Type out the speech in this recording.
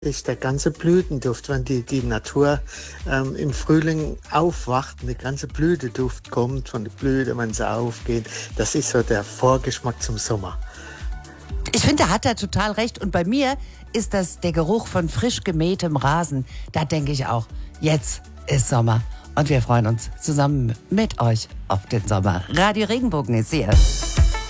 ist der ganze Blütenduft, wenn die Natur im Frühling aufwacht und der ganze Blütenduft kommt von der Blüte, wenn sie aufgeht. Das ist so der Vorgeschmack zum Sommer. Ich finde, da hat er total recht. Und bei mir ist das der Geruch von frisch gemähtem Rasen. Da denke ich auch, jetzt ist Sommer. Und wir freuen uns zusammen mit euch auf den Sommer. Radio Regenbogen ist hier.